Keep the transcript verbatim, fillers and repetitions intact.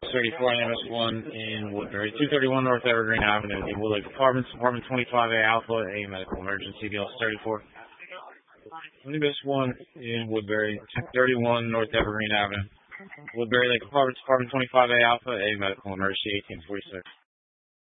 thirty-four, A M S one in Woodbury, two thirty-one North Evergreen Avenue, the Woodlake Apartments, Apartment twenty-five A Alpha, a medical emergency, B L S thirty-four. A M S one in Woodbury, two thirty-one North Evergreen Avenue, Woodbury Lake Apartments, Apartment twenty-five A Alpha, a medical emergency, eighteen forty-six.